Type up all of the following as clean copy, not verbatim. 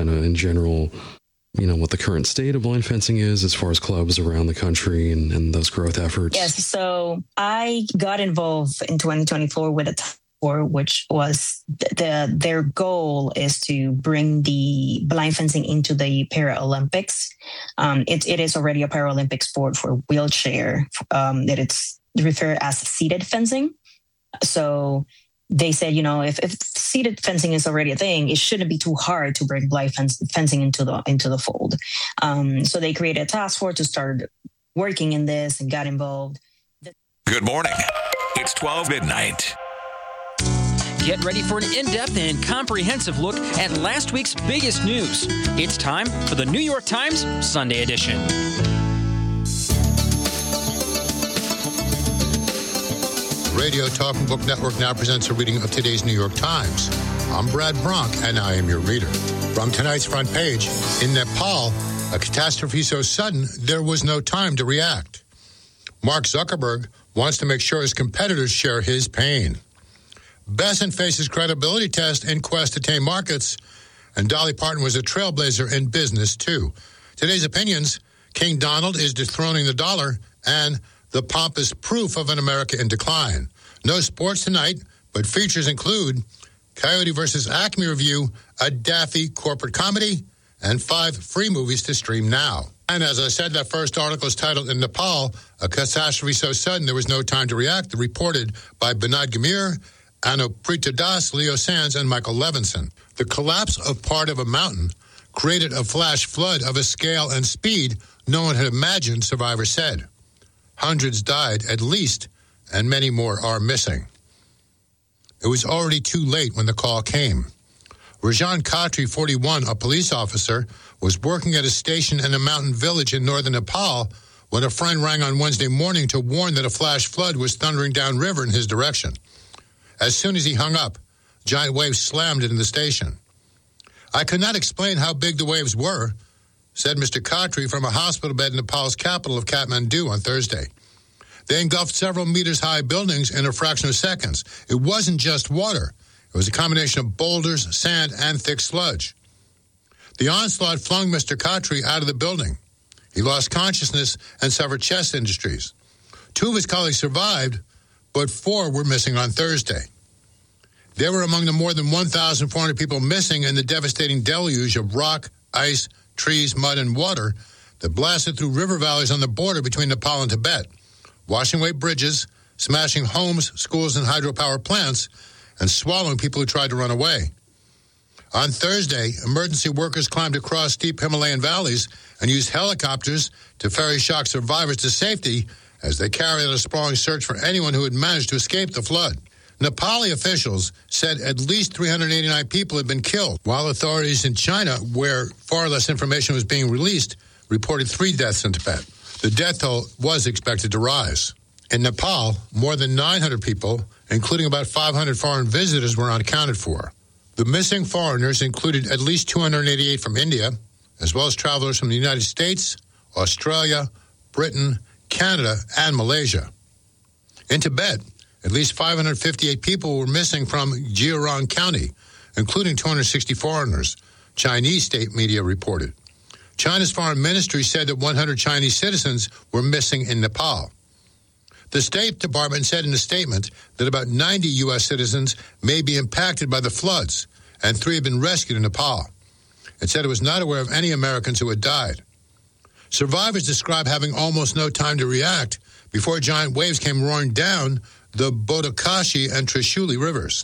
kind of in general, what the curent state of blind fencing is as far as clubs around the country and those growth efforts? Yes. So I got involved in 2024 with a task force, which was their goal is to bring the blind fencing into the Paralympics. It is already a Paralympic sport for wheelchair, that it's referred as seated fencing. So they said, if seated fencing is already a thing, it shouldn't be too hard to bring blind fencing into the fold. So they created a task force to start working in this and got involved. Good morning. It's 12 midnight. Get ready for an in-depth and comprehensive look at last week's biggest news. It's time for the New York Times Sunday edition. Radio Talking Book Network now presents a reading of today's New York Times. I'm Brad Bronk, and I am your reader. From tonight's front page, in Nepal, a catastrophe so sudden there was no time to react. Mark Zuckerberg wants to make sure his competitors share his pain. Besant faces credibility test in quest to tame markets, and Dolly Parton was a trailblazer in business, too. Today's opinions, King Donald is dethroning the dollar, and the pompous proof of an America in decline. No sports tonight, but features include Coyote vs. Acme review, a daffy corporate comedy, and 5 free movies to stream now. And as I said, that first article is titled, In Nepal, a catastrophe so sudden there was no time to react, reported by Bernard Gamir, Anuprita Das, Leo Sands, and Michael Levinson. The collapse of part of a mountain created a flash flood of a scale and speed no one had imagined, survivors said. Hundreds died at least, and many more are missing. It was already too late when the call came. Rajan Khatri, 41, a police officer, was working at a station in a mountain village in northern Nepal when a friend rang on Wednesday morning to warn that a flash flood was thundering downriver in his direction. As soon as he hung up, giant waves slammed into the station. I could not explain how big the waves were, said Mr. Khatri from a hospital bed in Nepal's capital of Kathmandu on Thursday. They engulfed several meters-high buildings in a fraction of seconds. It wasn't just water. It was a combination of boulders, sand, and thick sludge. The onslaught flung Mr. Khatri out of the building. He lost consciousness and suffered chest injuries. 2 of his colleagues survived, but 4 were missing on Thursday. They were among the more than 1,400 people missing in the devastating deluge of rock, ice, trees, mud, and water that blasted through river valleys on the border between Nepal and Tibet, washing away bridges, smashing homes, schools, and hydropower plants, and swallowing people who tried to run away. On Thursday, emergency workers climbed across steep Himalayan valleys and used helicopters to ferry shocked survivors to safety as they carried out a sprawling search for anyone who had managed to escape the flood. Nepali officials said at least 389 people had been killed, while authorities in China, where far less information was being released, reported 3 deaths in Tibet. The death toll was expected to rise. In Nepal, more than 900 people, including about 500 foreign visitors, were unaccounted for. The missing foreigners included at least 288 from India, as well as travelers from the United States, Australia, Britain, Canada, and Malaysia. In Tibet, at least 558 people were missing from Gyeongsang County, including 260 foreigners, Chinese state media reported. China's foreign ministry said that 100 Chinese citizens were missing in Nepal. The State Department said in a statement that about 90 U.S. citizens may be impacted by the floods, and 3 have been rescued in Nepal. It said it was not aware of any Americans who had died. Survivors describe having almost no time to react before giant waves came roaring down the Bodakashi and Trishuli rivers.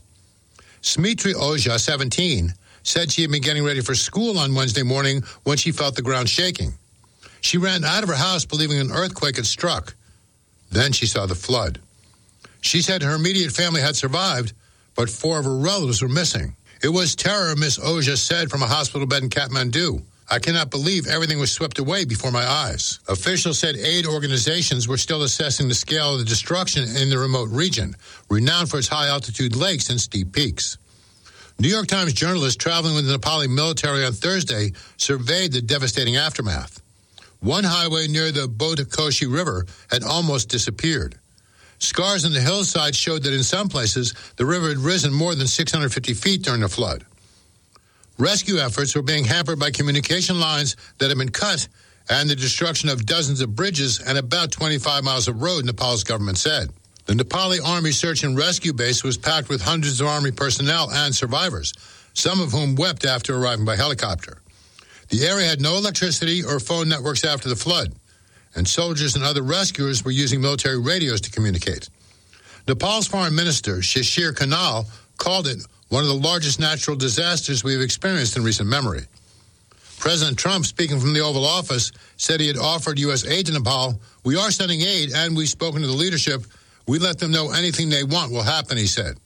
Smitri Oja, 17, said she had been getting ready for school on Wednesday morning when she felt the ground shaking. She ran out of her house believing an earthquake had struck. Then she saw the flood. She said her immediate family had survived, but 4 of her relatives were missing. It was terror, Miss Oja said from a hospital bed in Kathmandu. I cannot believe everything was swept away before my eyes. Officials said aid organizations were still assessing the scale of the destruction in the remote region, renowned for its high-altitude lakes and steep peaks. New York Times journalists traveling with the Nepali military on Thursday surveyed the devastating aftermath. One highway near the Bodakashi River had almost disappeared. Scars on the hillside showed that in some places the river had risen more than 650 feet during the flood. Rescue efforts were being hampered by communication lines that had been cut and the destruction of dozens of bridges and about 25 miles of road, Nepal's government said. The Nepali Army Search and Rescue Base was packed with hundreds of Army personnel and survivors, some of whom wept after arriving by helicopter. The area had no electricity or phone networks after the flood, and soldiers and other rescuers were using military radios to communicate. Nepal's Foreign Minister, Shishir Kanal, called it one of the largest natural disasters we've experienced in recent memory. President Trump, speaking from the Oval Office, said he had offered U.S. aid to Nepal. "We are sending aid, and we've spoken to the leadership. We let them know anything they want will happen," he said.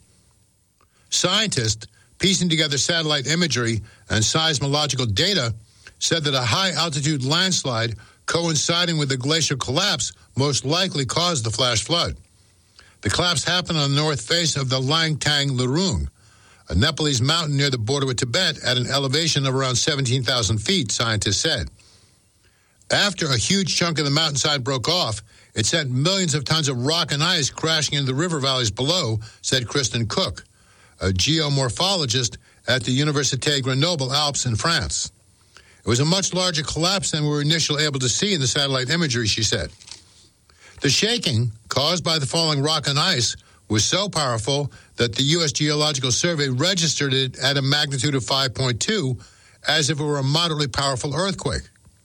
Scientists, piecing together satellite imagery and seismological data, said that a high-altitude landslide coinciding with the glacial collapse most likely caused the flash flood. The collapse happened on the north face of the Langtang Lurung, a Nepalese mountain near the border with Tibet at an elevation of around 17,000 feet, scientists said. After a huge chunk of the mountainside broke off, it sent millions of tons of rock and ice crashing into the river valleys below, said Kristen Cook, a geomorphologist at the Université Grenoble Alpes in France. It was a much larger collapse than we were initially able to see in the satellite imagery, she said. The shaking, caused by the falling rock and ice, was so powerful that the U.S. Geological Survey registered it at a magnitude of 5.2, as if it were a moderately powerful earthquake.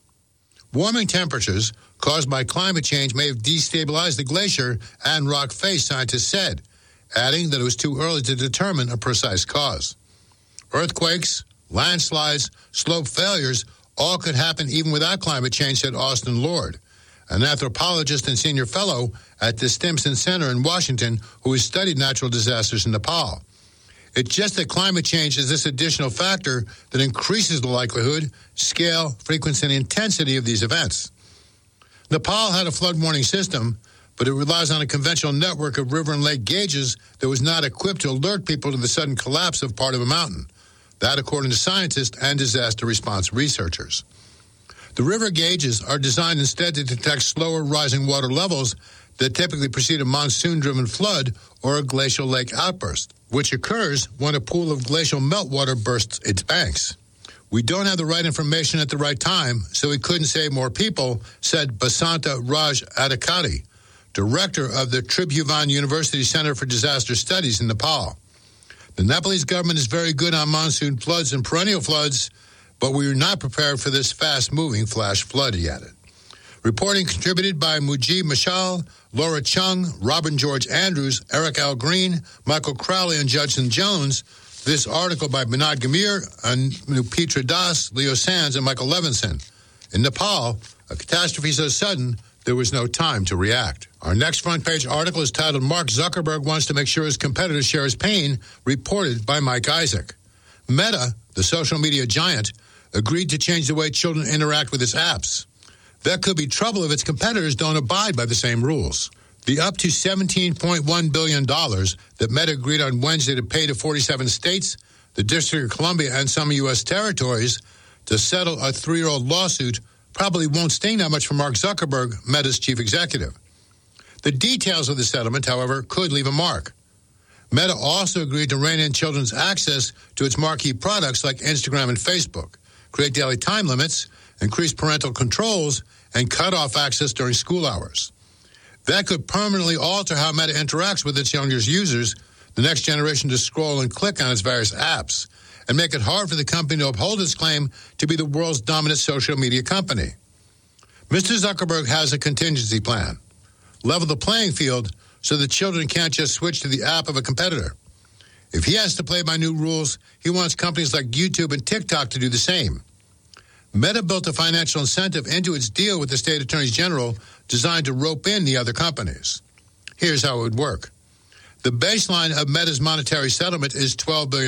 Warming temperatures caused by climate change may have destabilized the glacier and rock face, scientists said, adding that it was too early to determine a precise cause. Earthquakes, landslides, slope failures all could happen even without climate change, said Austin Lord, an anthropologist and senior fellow at the Stimson Center in Washington who has studied natural disasters in Nepal. It's just that climate change is this additional factor that increases the likelihood, scale, frequency, and intensity of these events. Nepal had a flood warning system, but it relies on a conventional network of river and lake gauges that was not equipped to alert people to the sudden collapse of part of a mountain. That, according to scientists and disaster response researchers. The river gauges are designed instead to detect slower rising water levels that typically precede a monsoon-driven flood or a glacial lake outburst, which occurs when a pool of glacial meltwater bursts its banks. "We don't have the right information at the right time, so we couldn't save more people," said Basanta Raj Adhikari, director of the Tribhuvan University Center for Disaster Studies in Nepal. "The Nepalese government is very good on monsoon floods and perennial floods, but we are not prepared for this fast-moving flash flood," he added. Reporting contributed by Mujib Mashal, Laura Chung, Robin George Andrews, Eric L. Green, Michael Crowley, and Judson Jones. This article by Binod Gamir, Nupitra Das, Leo Sands, and Michael Levinson. In Nepal, a catastrophe so sudden, there was no time to react. Our next front-page article is titled, "Mark Zuckerberg Wants to Make Sure His Competitors Share His Pain," reported by Mike Isaac. Meta, the social media giant, agreed to change the way children interact with its apps. That could be trouble if its competitors don't abide by the same rules. The up to $17.1 billion that Meta agreed on Wednesday to pay to 47 states, the District of Columbia, and some U.S. territories to settle a 3-year-old lawsuit probably won't sting that much for Mark Zuckerberg, Meta's chief executive. The details of the settlement, however, could leave a mark. Meta also agreed to rein in children's access to its marquee products like Instagram and Facebook, create daily time limits, increase parental controls, and cut off access during school hours. That could permanently alter how Meta interacts with its younger users, the next generation to scroll and click on its various apps, and make it hard for the company to uphold its claim to be the world's dominant social media company. Mr. Zuckerberg has a contingency plan. Level the playing field so that children can't just switch to the app of a competitor. If he has to play by new rules, he wants companies like YouTube and TikTok to do the same. Meta built a financial incentive into its deal with the state attorneys general designed to rope in the other companies. Here's how it would work. The baseline of Meta's monetary settlement is $12 billion.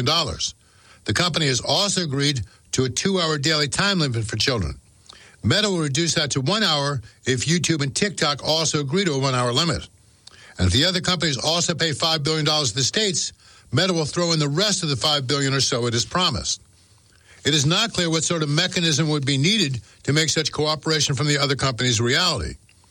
The company has also agreed to a 2-hour daily time limit for children. Meta will reduce that to 1 hour if YouTube and TikTok also agree to a 1-hour limit. And if the other companies also pay $5 billion to the states, Meta will throw in the rest of the $5 billion or so it has promised. It is not clear what sort of mechanism would be needed to make such cooperation from the other companies a reality.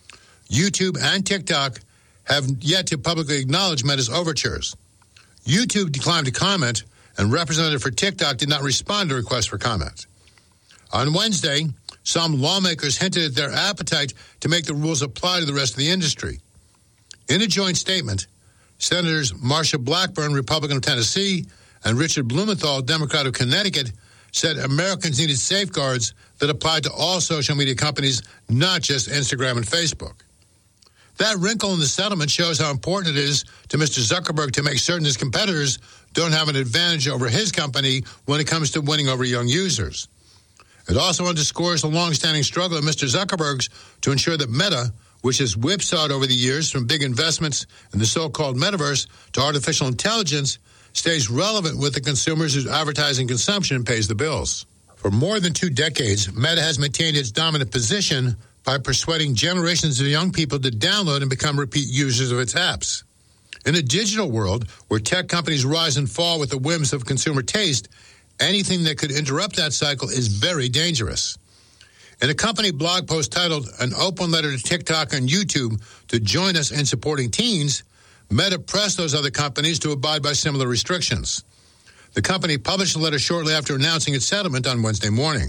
YouTube and TikTok have yet to publicly acknowledge Meta's overtures. YouTube declined to comment, and representative for TikTok did not respond to requests for comment. On Wednesday, some lawmakers hinted at their appetite to make the rules apply to the rest of the industry. In a joint statement, Senators Marsha Blackburn, Republican of Tennessee, and Richard Blumenthal, Democrat of Connecticut, said Americans needed safeguards that applied to all social media companies, not just Instagram and Facebook. That wrinkle in the settlement shows how important it is to Mr. Zuckerberg to make certain his competitors don't have an advantage over his company when it comes to winning over young users. It also underscores the long-standing struggle of Mr. Zuckerberg's to ensure that Meta, which has whipsawed over the years from big investments in the so-called metaverse to artificial intelligence, stays relevant with the consumers whose advertising consumption pays the bills. For more than 2 decades, Meta has maintained its dominant position by persuading generations of young people to download and become repeat users of its apps. In a digital world where tech companies rise and fall with the whims of consumer taste, anything that could interrupt that cycle is very dangerous. In a company blog post titled An Open Letter to TikTok and YouTube to join us in supporting teens, Meta pressed those other companies to abide by similar restrictions. The company published a letter shortly after announcing its settlement on Wednesday morning.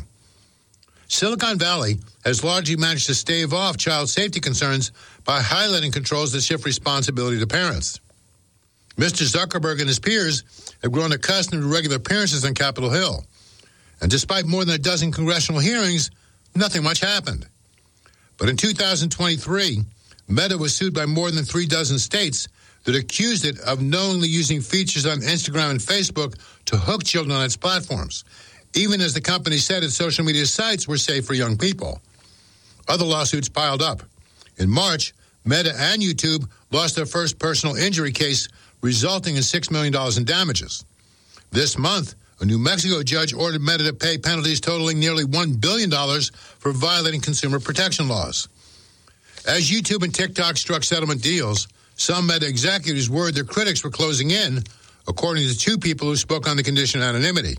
Silicon Valley has largely managed to stave off child safety concerns by highlighting controls that shift responsibility to parents. Mr. Zuckerberg and his peers have grown accustomed to regular appearances on Capitol Hill. And despite more than a dozen congressional hearings, nothing much happened. But in 2023, Meta was sued by more than 36 states that accused it of knowingly using features on Instagram and Facebook to hook children on its platforms, even as the company said its social media sites were safe for young people. Other lawsuits piled up. In March, Meta and YouTube lost their first personal injury case, resulting in $6 million in damages. This month, a New Mexico judge ordered Meta to pay penalties totaling nearly $1 billion for violating consumer protection laws. As YouTube and TikTok struck settlement deals, some Meta executives worried their critics were closing in, according to 2 people who spoke on the condition of anonymity.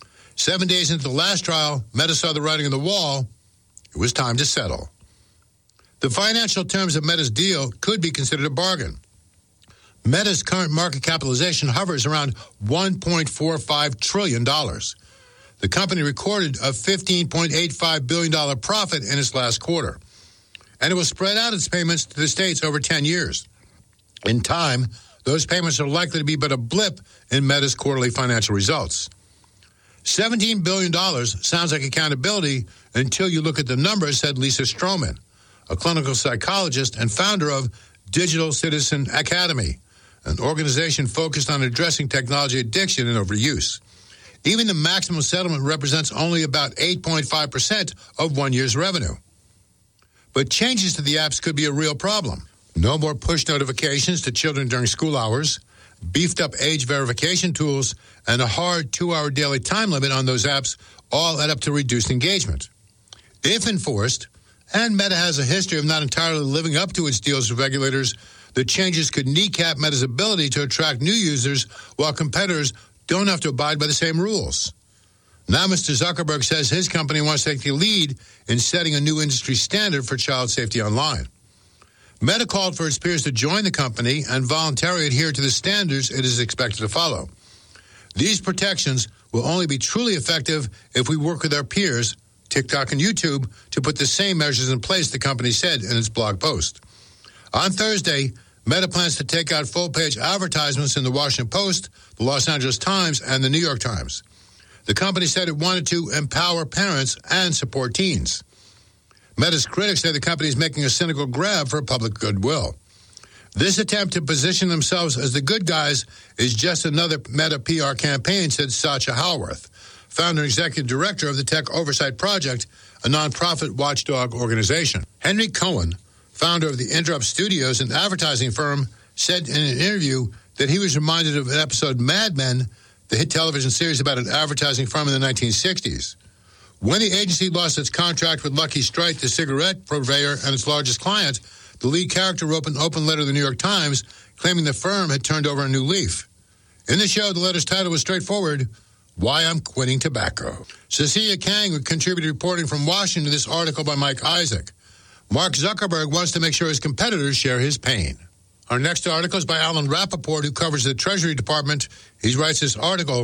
7 days into the last trial, Meta saw the writing on the wall. It was time to settle. The financial terms of Meta's deal could be considered a bargain. Meta's current market capitalization hovers around $1.45 trillion. The company recorded a $15.85 billion profit in its last quarter, and it will spread out its payments to the states over 10 years. In time, those payments are likely to be but a blip in Meta's quarterly financial results. $17 billion sounds like accountability until you look at the numbers, said Lisa Stroman, a clinical psychologist and founder of Digital Citizen Academy, an organization focused on addressing technology addiction and overuse. Even the maximum settlement represents only about 8.5% of 1 year's revenue. But changes to the apps could be a real problem. No more push notifications to children during school hours, beefed up age verification tools, and a hard 2-hour daily time limit on those apps all add up to reduced engagement. If enforced, and Meta has a history of not entirely living up to its deals with regulators, the changes could kneecap Meta's ability to attract new users while competitors don't have to abide by the same rules. Now Mr. Zuckerberg says his company wants to take the lead in setting a new industry standard for child safety online. Meta called for its peers to join the company and voluntarily adhere to the standards it is expected to follow. These protections will only be truly effective if we work with our peers, TikTok and YouTube, to put the same measures in place, the company said in its blog post. On Thursday, Meta plans to take out full-page advertisements in the Washington Post, the Los Angeles Times, and the New York Times. The company said it wanted to empower parents and support teens. Meta's critics say the company is making a cynical grab for public goodwill. This attempt to position themselves as the good guys is just another Meta PR campaign, said Satya Howarth, founder and executive director of the Tech Oversight Project, a nonprofit watchdog organization. Henry Cohen, founder of the Interrupt Studios, an advertising firm, said in an interview that he was reminded of an episode Mad Men, the hit television series about an advertising firm in the 1960s. When the agency lost its contract with Lucky Strike, the cigarette purveyor and its largest client, the lead character wrote an open letter to the New York Times claiming the firm had turned over a new leaf. In the show, the letter's title was straightforward, Why I'm Quitting Tobacco. Cecilia Kang contributed reporting from Washington to this article by Mike Isaac. Mark Zuckerberg wants to make sure his competitors share his pain. Our next article is by Alan Rappaport, who covers the Treasury Department. He writes this article,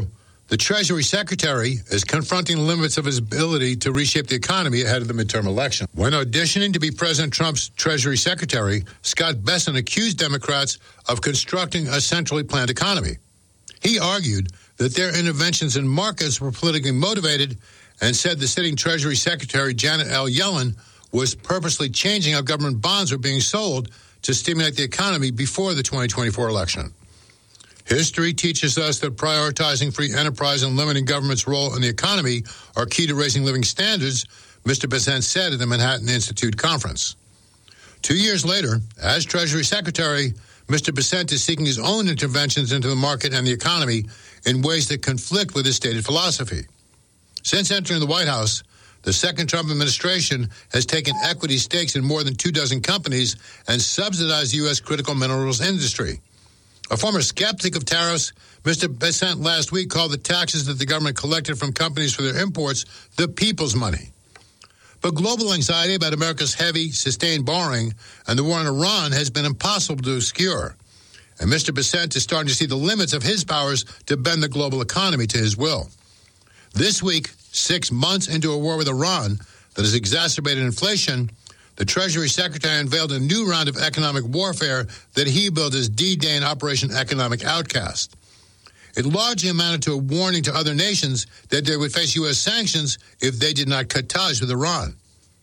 The Treasury Secretary is confronting the limits of his ability to reshape the economy ahead of the midterm election. When auditioning to be President Trump's Treasury Secretary, Scott Bessent accused Democrats of constructing a centrally planned economy. He argued that their interventions in markets were politically motivated and said the sitting Treasury Secretary, Janet L. Yellen, was purposely changing how government bonds were being sold to stimulate the economy before the 2024 election. History teaches us that prioritizing free enterprise and limiting government's role in the economy are key to raising living standards, Mr. Bessent said at the Manhattan Institute conference. 2 years later, as Treasury Secretary, Mr. Bessent is seeking his own interventions into the market and the economy in ways that conflict with his stated philosophy. Since entering the White House, the second Trump administration has taken equity stakes in more than 24 companies and subsidized the U.S. critical minerals industry. A former skeptic of tariffs, Mr. Bessent last week called the taxes that the government collected from companies for their imports the people's money. But global anxiety about America's heavy, sustained borrowing and the war in Iran has been impossible to obscure. And Mr. Bessent is starting to see the limits of his powers to bend the global economy to his will. This week, 6 months into a war with Iran that has exacerbated inflation, the Treasury Secretary unveiled a new round of economic warfare that he billed as D-Day and Operation Economic Outcast. It largely amounted to a warning to other nations that they would face U.S. sanctions if they did not cut ties with Iran.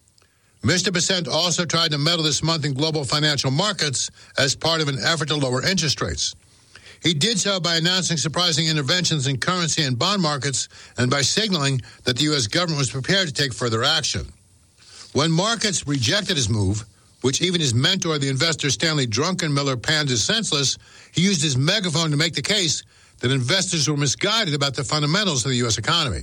Mr. Bessent also tried to meddle this month in global financial markets as part of an effort to lower interest rates. He did so by announcing surprising interventions in currency and bond markets and by signaling that the U.S. government was prepared to take further action. When markets rejected his move, which even his mentor, the investor Stanley Druckenmiller, panned as senseless, he used his megaphone to make the case that investors were misguided about the fundamentals of the U.S. economy.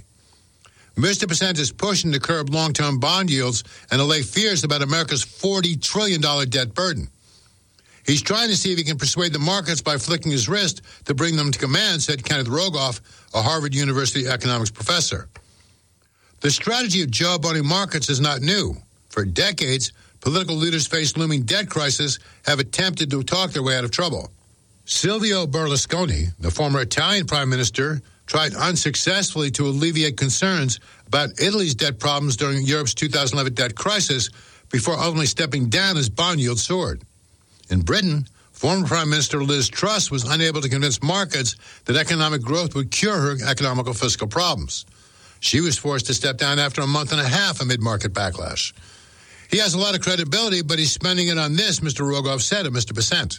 Mr. Bessent is pushing to curb long-term bond yields and allay fears about America's $40 trillion debt burden. He's trying to see if he can persuade the markets by flicking his wrist to bring them to command, said Kenneth Rogoff, a Harvard University economics professor. The strategy of jawboning markets is not new. For decades, political leaders faced looming debt crisis have attempted to talk their way out of trouble. Silvio Berlusconi, the former Italian prime minister, tried unsuccessfully to alleviate concerns about Italy's debt problems during Europe's 2011 debt crisis before ultimately stepping down as bond yields soared. In Britain, former Prime Minister Liz Truss was unable to convince markets that economic growth would cure her economical fiscal problems. She was forced to step down after a month and a half amid market backlash. He has a lot of credibility, but he's spending it on this, Mr. Rogoff said of Mr. Bessent.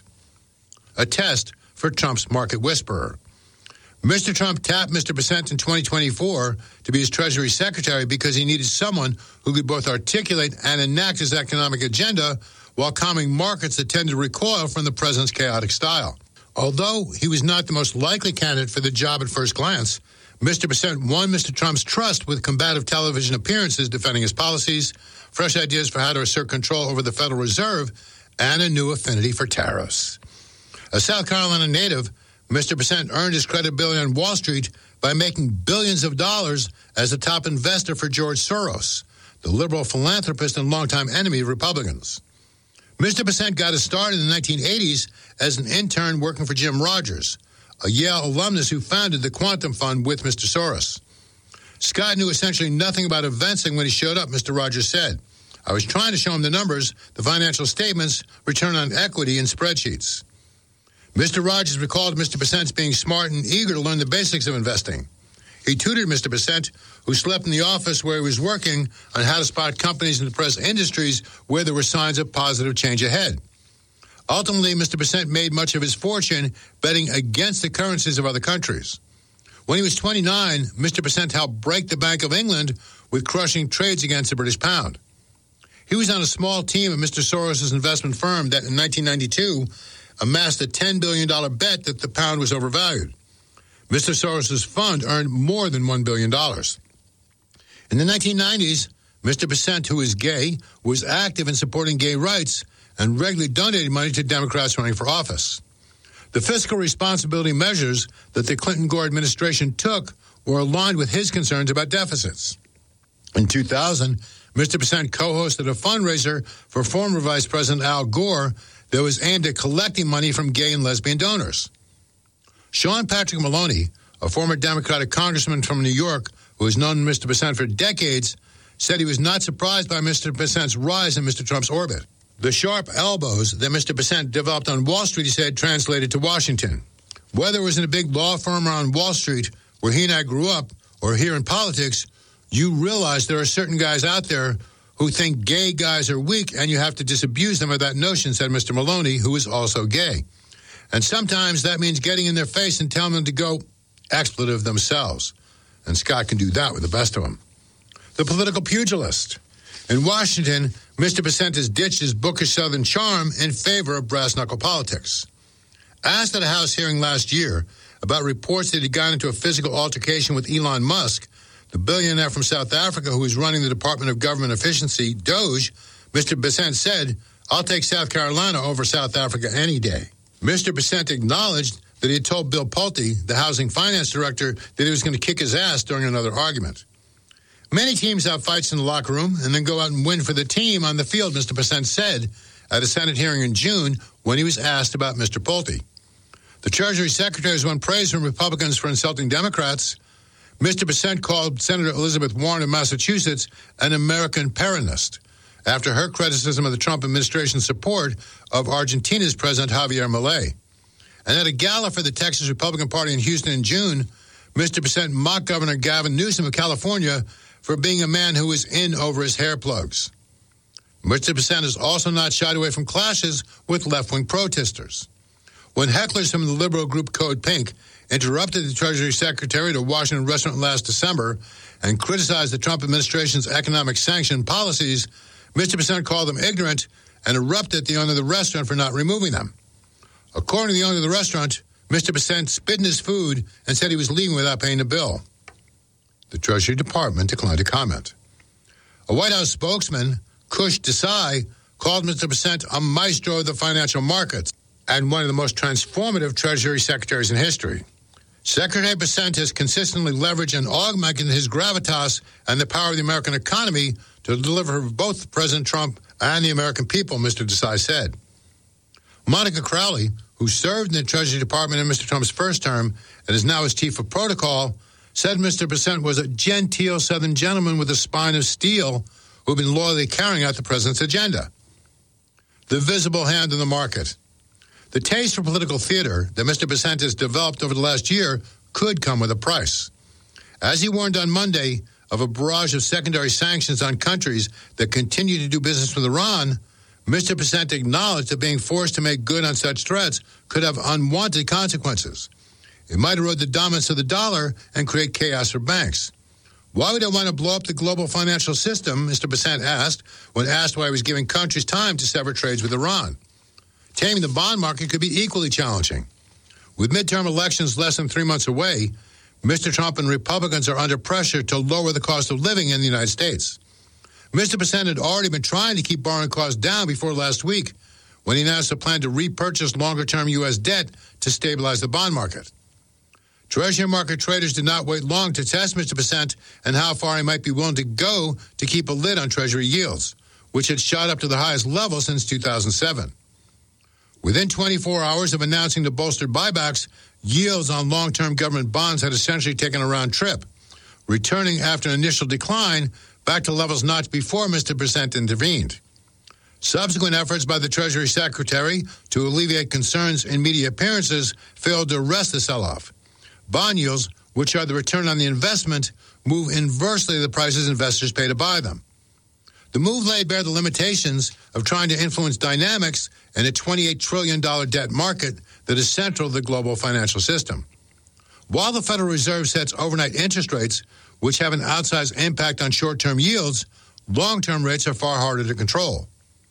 A test for Trump's market whisperer. Mr. Trump tapped Mr. Bessent in 2024 to be his Treasury Secretary because he needed someone who could both articulate and enact his economic agenda while calming markets that tend to recoil from the president's chaotic style. Although he was not the most likely candidate for the job at first glance, Mr. Bessent won Mr. Trump's trust with combative television appearances defending his policies, fresh ideas for how to assert control over the Federal Reserve, and a new affinity for tariffs. A South Carolina native, Mr. Bessent earned his credibility on Wall Street by making billions of dollars as a top investor for George Soros, the liberal philanthropist and longtime enemy of Republicans. Mr. Bessent got his start in the 1980s as an intern working for Jim Rogers, a Yale alumnus who founded the Quantum Fund with Mr. Soros. Scott knew essentially nothing about investing when he showed up, Mr. Rogers said. I was trying to show him the numbers, the financial statements, return on equity, and spreadsheets. Mr. Rogers recalled Mr. Bessent's being smart and eager to learn the basics of investing. He tutored Mr. Bessent, who slept in the office where he was working, on how to spot companies in the press industries where there were signs of positive change ahead. Ultimately, Mr. Bessent made much of his fortune betting against the currencies of other countries. When he was 29, Mr. Bessent helped break the Bank of England with crushing trades against the British pound. He was on a small team at Mr. Soros' investment firm that in 1992 amassed a $10 billion bet that the pound was overvalued. Mr. Soros' fund earned more than $1 billion. In the 1990s, Mr. Bessent, who is gay, was active in supporting gay rights and regularly donated money to Democrats running for office. The fiscal responsibility measures that the Clinton-Gore administration took were aligned with his concerns about deficits. In 2000, Mr. Bessent co-hosted a fundraiser for former Vice President Al Gore that was aimed at collecting money from gay and lesbian donors. Sean Patrick Maloney, a former Democratic congressman from New York who has known Mr. Bessent for decades, said he was not surprised by Mr. Bessent's rise in Mr. Trump's orbit. The sharp elbows that Mr. Bessent developed on Wall Street, he said, translated to Washington. Whether it was in a big law firm or on Wall Street, where he and I grew up, or here in politics, you realize there are certain guys out there who think gay guys are weak and you have to disabuse them of that notion, said Mr. Maloney, who is also gay. And sometimes that means getting in their face and telling them to go expletive themselves. And Scott can do that with the best of them. The political pugilist. In Washington, Mr. Bessent has ditched his bookish Southern charm in favor of brass-knuckle politics. Asked at a House hearing last year about reports that he'd gotten into a physical altercation with Elon Musk, the billionaire from South Africa who is running the Department of Government Efficiency, DOGE, Mr. Bessent said, "I'll take South Carolina over South Africa any day." Mr. Bessent acknowledged that he had told Bill Pulte, the housing finance director, that he was going to kick his ass during another argument. Many teams have fights in the locker room and then go out and win for the team on the field, Mr. Bessent said at a Senate hearing in June when he was asked about Mr. Pulte. The Treasury Secretary has won praise from Republicans for insulting Democrats. Mr. Bessent called Senator Elizabeth Warren of Massachusetts an American Peronist after her criticism of the Trump administration's support of Argentina's President Javier Milei. And at a gala for the Texas Republican Party in Houston in June, Mr. Bessent mocked Governor Gavin Newsom of California for being a man who was in over his hair plugs. Mr. Bessent has also not shied away from clashes with left-wing protesters. When hecklers from the liberal group Code Pink interrupted the Treasury Secretary at a Washington restaurant last December and criticized the Trump administration's economic sanction policies, Mr. Bessent called them ignorant and erupted at the owner of the restaurant for not removing them. According to the owner of the restaurant, Mr. Bessent spit in his food and said he was leaving without paying the bill. The Treasury Department declined to comment. A White House spokesman, Kush Desai, called Mr. Bessent a maestro of the financial markets and one of the most transformative Treasury secretaries in history. Secretary Bessent has consistently leveraged and augmented his gravitas and the power of the American economy to deliver for both President Trump and the American people, Mr. Desai said. Monica Crowley, who served in the Treasury Department in Mr. Trump's first term and is now his chief of protocol, said Mr. Bessent was a genteel Southern gentleman with a spine of steel who had been loyally carrying out the president's agenda. The visible hand in the market. The taste for political theater that Mr. Bessent has developed over the last year could come with a price. As he warned on Monday of a barrage of secondary sanctions on countries that continue to do business with Iran, Mr. Bessent acknowledged that being forced to make good on such threats could have unwanted consequences. It might erode the dominance of the dollar and create chaos for banks. Why would I want to blow up the global financial system, Mr. Bessent asked, when asked why he was giving countries time to sever trades with Iran. Taming the bond market could be equally challenging. With midterm elections less than 3 months away, Mr. Trump and Republicans are under pressure to lower the cost of living in the United States. Mr. Bessent had already been trying to keep borrowing costs down before last week when he announced a plan to repurchase longer-term U.S. debt to stabilize the bond market. Treasury market traders did not wait long to test Mr. Bessent and how far he might be willing to go to keep a lid on Treasury yields, which had shot up to the highest level since 2007. Within 24 hours of announcing the bolstered buybacks, yields on long-term government bonds had essentially taken a round trip, returning after an initial decline back to levels notched before Mr. Bessent intervened. Subsequent efforts by the Treasury Secretary to alleviate concerns in media appearances failed to arrest the sell-off. Bond yields, which are the return on the investment, move inversely to the prices investors pay to buy them. The move laid bare the limitations of trying to influence dynamics in a $28 trillion debt market that is central to the global financial system. While the Federal Reserve sets overnight interest rates, which have an outsized impact on short-term yields, long-term rates are far harder to control.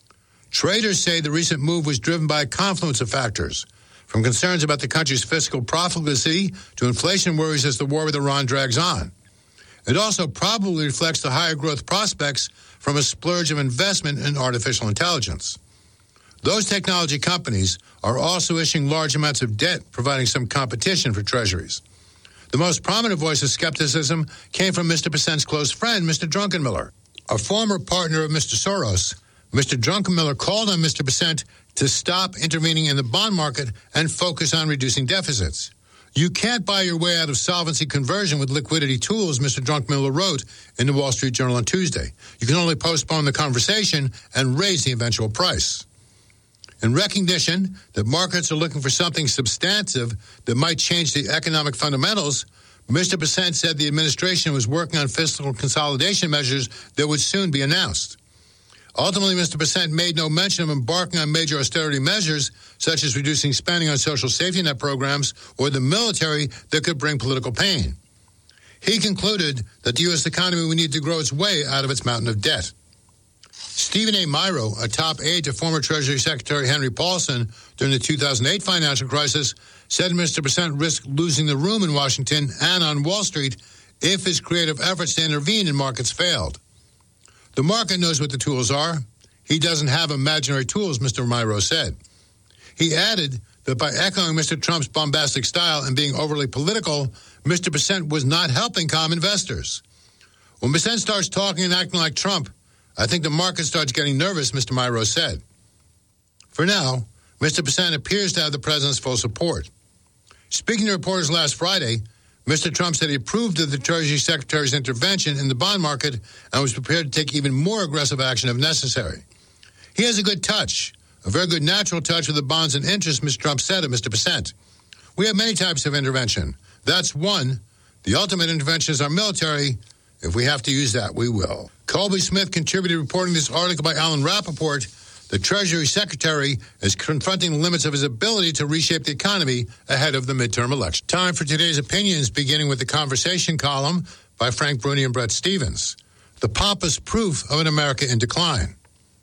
Traders say the recent move was driven by a confluence of factors, from concerns about the country's fiscal profligacy to inflation worries as the war with Iran drags on. It also probably reflects the higher growth prospects from a splurge of investment in artificial intelligence. Those technology companies are also issuing large amounts of debt, providing some competition for treasuries. The most prominent voice of skepticism came from Mr. Bessent's close friend, Mr. Druckenmiller. A former partner of Mr. Soros, Mr. Druckenmiller called on Mr. Bessent to stop intervening in the bond market and focus on reducing deficits. You can't buy your way out of solvency conversion with liquidity tools, Mr. Drunkmiller wrote in the Wall Street Journal on Tuesday. You can only postpone the conversation and raise the eventual price. In recognition that markets are looking for something substantive that might change the economic fundamentals, Mr. Bessent said the administration was working on fiscal consolidation measures that would soon be announced. Ultimately, Mr. Bessent made no mention of embarking on major austerity measures, such as reducing spending on social safety net programs or the military that could bring political pain. He concluded that the U.S. economy would need to grow its way out of its mountain of debt. Stephen A. Miro, a top aide to former Treasury Secretary Henry Paulson during the 2008 financial crisis, said Mr. Bessent risked losing the room in Washington and on Wall Street if his creative efforts to intervene in markets failed. The market knows what the tools are. He doesn't have imaginary tools, Mr. Miro said. He added that by echoing Mr. Trump's bombastic style and being overly political, Mr. Bessent was not helping calm investors. When Bessent starts talking and acting like Trump, I think the market starts getting nervous, Mr. Miro said. For now, Mr. Bessent appears to have the president's full support. Speaking to reporters last Friday, Mr. Trump said he approved of the Treasury Secretary's intervention in the bond market and was prepared to take even more aggressive action if necessary. He has a good touch, a very good natural touch with the bonds and interests, Mr. Trump said of Mr. Bessent. We have many types of intervention. That's one. The ultimate intervention is our military. If we have to use that, we will. Colby Smith contributed reporting this article by Alan Rappaport. The Treasury Secretary is confronting the limits of his ability to reshape the economy ahead of the midterm election. Time for today's opinions, beginning with the conversation column by Frank Bruni and Bret Stephens. The pompous proof of an America in decline.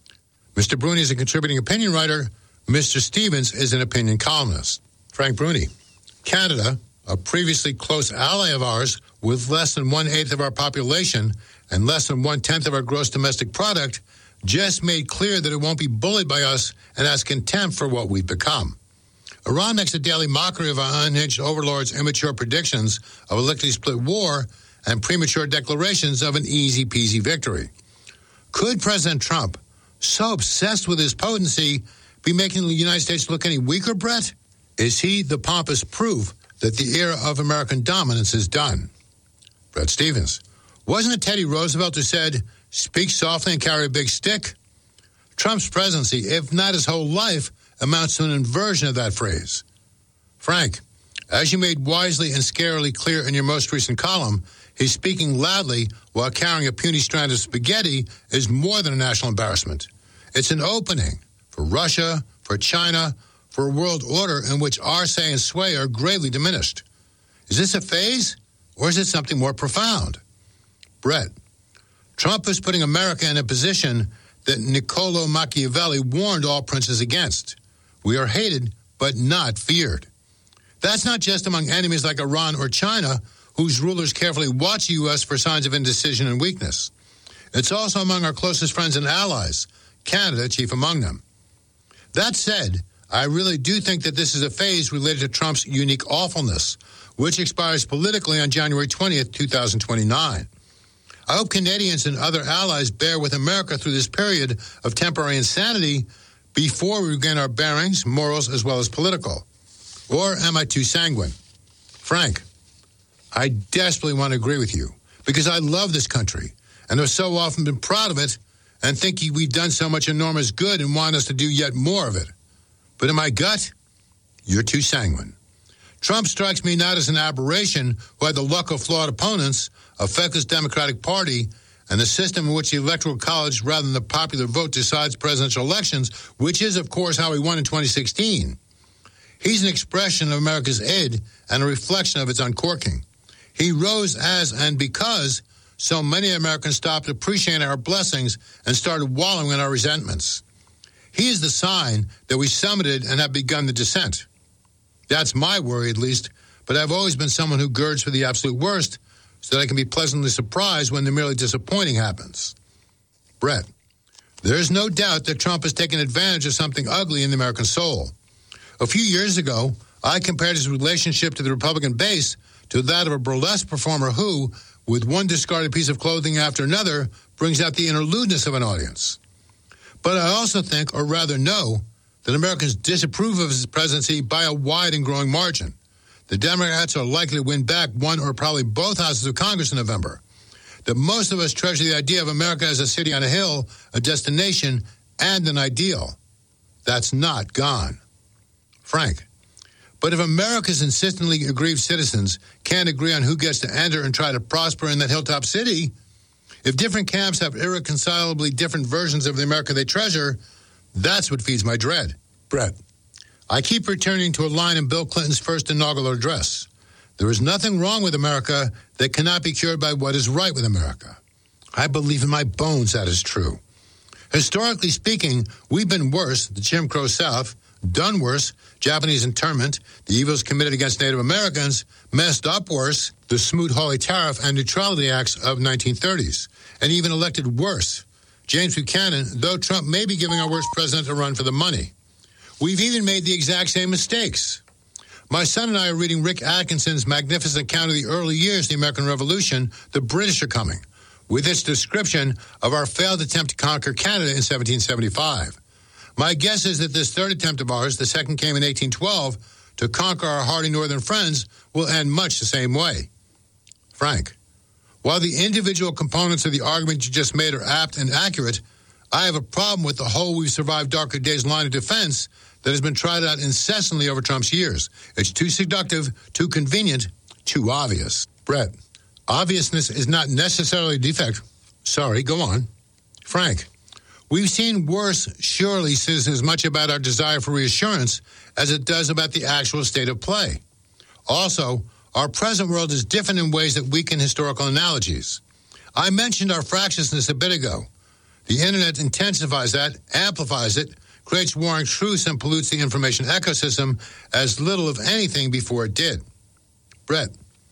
Mr. Bruni is a contributing opinion writer. Mr. Stephens is an opinion columnist. Frank Bruni. Canada, a previously close ally of ours with less than 1/8 of our population and less than 1/10 of our gross domestic product, just made clear that it won't be bullied by us and has contempt for what we've become. Iran makes a daily mockery of our unhinged overlords' immature predictions of a lickety-split war and premature declarations of an easy-peasy victory. Could President Trump, so obsessed with his potency, be making the United States look any weaker, Brett? Is he the pompous proof that the era of American dominance is done? Bret Stephens. Wasn't it Teddy Roosevelt who said, "Speak softly and carry a big stick"? Trump's presidency, if not his whole life, amounts to an inversion of that phrase. Frank, as you made wisely and scarily clear in your most recent column, his speaking loudly while carrying a puny strand of spaghetti is more than a national embarrassment. It's an opening for Russia, for China, for a world order in which our say and sway are gravely diminished. Is this a phase, or is it something more profound? Brett, Trump is putting America in a position that Niccolo Machiavelli warned all princes against. We are hated, but not feared. That's not just among enemies like Iran or China, whose rulers carefully watch the U.S. for signs of indecision and weakness. It's also among our closest friends and allies, Canada chief among them. That said, I really do think that this is a phase related to Trump's unique awfulness, which expires politically on January 20th, 2029. I hope Canadians and other allies bear with America through this period of temporary insanity before we regain our bearings, morals, as well as political. Or am I too sanguine? Frank, I desperately want to agree with you because I love this country and have so often been proud of it and think we've done so much enormous good and want us to do yet more of it. But in my gut, you're too sanguine. Trump strikes me not as an aberration who had the luck of flawed opponents, a feckless Democratic Party, and a system in which the Electoral College, rather than the popular vote, decides presidential elections, which is, of course, how he won in 2016. He's an expression of America's id and a reflection of its uncorking. He rose as and because so many Americans stopped appreciating our blessings and started wallowing in our resentments. He is the sign that we summited and have begun the descent. That's my worry, at least, but I've always been someone who girds for the absolute worst so that I can be pleasantly surprised when the merely disappointing happens. Brett, there's no doubt that Trump has taken advantage of something ugly in the American soul. A few years ago, I compared his relationship to the Republican base to that of a burlesque performer who, with one discarded piece of clothing after another, brings out the inner lewdness of an audience. But I also think, or rather know, that Americans disapprove of his presidency by a wide and growing margin. the Democrats are likely to win back one or probably both houses of Congress in November. That most of us treasure the idea of America as a city on a hill, a destination, and an ideal. That's not gone. Frank, but if America's insistently aggrieved citizens can't agree on who gets to enter and try to prosper in that hilltop city, if different camps have irreconcilably different versions of the America they treasure, that's what feeds my dread. Brett, I keep returning to a line in Bill Clinton's first inaugural address. There is nothing wrong with America that cannot be cured by what is right with America. I believe in my bones that is true. Historically speaking, we've been worse, the Jim Crow South, done worse, Japanese internment, the evils committed against Native Americans, messed up worse, the Smoot-Hawley Tariff and Neutrality Acts of 1930s, and even elected worse, James Buchanan, though Trump may be giving our worst president a run for the money. We've even made the exact same mistakes. My son and I are reading Rick Atkinson's magnificent account of the early years of the American Revolution, The British Are Coming, with its description of our failed attempt to conquer Canada in 1775. My guess is that this third attempt of ours, the second came in 1812, to conquer our hardy northern friends, will end much the same way. Frank, while the individual components of the argument you just made are apt and accurate, I have a problem with the whole we've survived darker days line of defense that has been tried out incessantly over Trump's years. It's too seductive, too convenient, too obvious. Brett, obviousness is not necessarily a defect. Sorry, go on. Frank, we've seen worse surely says as much about our desire for reassurance as it does about the actual state of play. Also, our present world is different in ways that weaken historical analogies. I mentioned our fractiousness a bit ago. The internet intensifies that, amplifies it, creates warring truths, and pollutes the information ecosystem as little of anything before it did. Brett,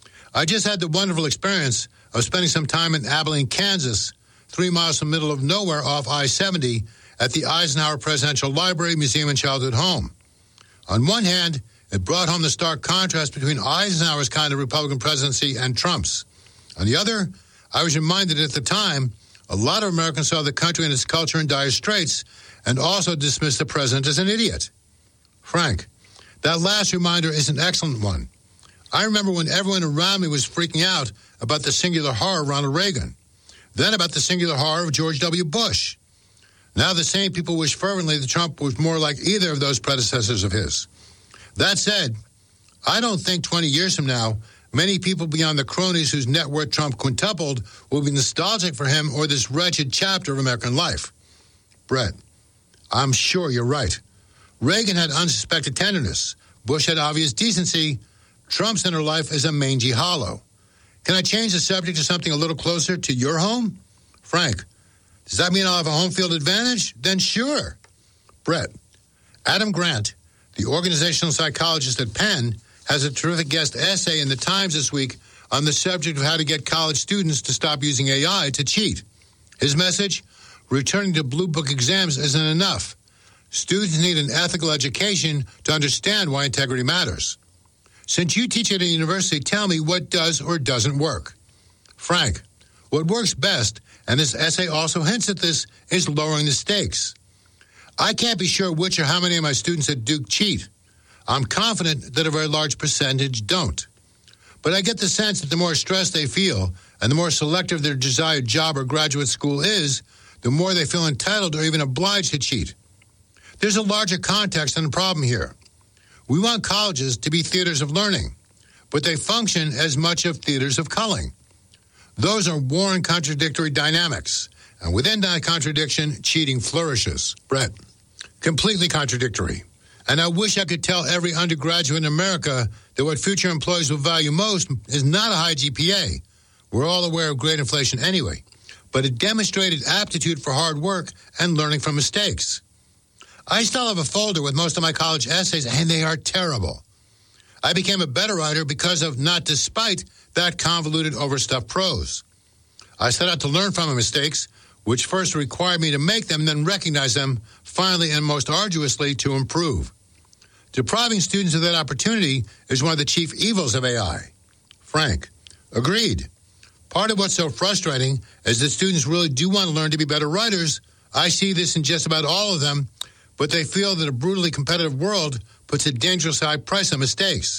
I just had the wonderful experience of spending some time in Abilene, Kansas, 3 miles from the middle of nowhere off I-70 at the Eisenhower Presidential Library, Museum, and Childhood Home. On one hand, it brought home the stark contrast between Eisenhower's kind of Republican presidency and Trump's. On the other, I was reminded at the time a lot of Americans saw the country and its culture in dire straits and also dismissed the president as an idiot. Frank, that last reminder is an excellent one. I remember when everyone around me was freaking out about the singular horror of Ronald Reagan, then about the singular horror of George W. Bush. Now the same people wish fervently that Trump was more like either of those predecessors of his. That said, I don't think 20 years from now, many people beyond the cronies whose net worth Trump quintupled will be nostalgic for him or this wretched chapter of American life. Brett, I'm sure you're right. Reagan had unsuspected tenderness. Bush had obvious decency. Trump's inner life is a mangy hollow. Can I change the subject to something a little closer to your home? Frank, does that mean I'll have a home field advantage? Then sure. Brett, Adam Grant, the organizational psychologist at Penn, has a terrific guest essay in the Times this week on the subject of how to get college students to stop using AI to cheat. His message, returning to Blue Book exams isn't enough. Students need an ethical education to understand why integrity matters. Since you teach at a university, tell me what does or doesn't work. Frank, what works best, and this essay also hints at this, is lowering the stakes. I can't be sure which or how many of my students at Duke cheat. I'm confident that a very large percentage don't. But I get the sense that the more stress they feel and the more selective their desired job or graduate school is, the more they feel entitled or even obliged to cheat. There's a larger context and problem here. We want colleges to be theaters of learning, but they function as much of theaters of culling. Those are warring contradictory dynamics, and within that contradiction, cheating flourishes. Brett, completely contradictory. And I wish I could tell every undergraduate in America that what future employees will value most is not a high GPA. We're all aware of great inflation anyway, but a demonstrated aptitude for hard work and learning from mistakes. I still have a folder with most of my college essays, and they are terrible. I became a better writer because of, not despite, that convoluted, overstuffed prose. I set out to learn from my mistakes, which first required me to make them, then recognize them, finally and most arduously to improve. Depriving students of that opportunity is one of the chief evils of AI. Frank, agreed. Part of what's so frustrating is that students really do want to learn to be better writers. I see this in just about all of them, but they feel that a brutally competitive world puts a dangerously high price on mistakes.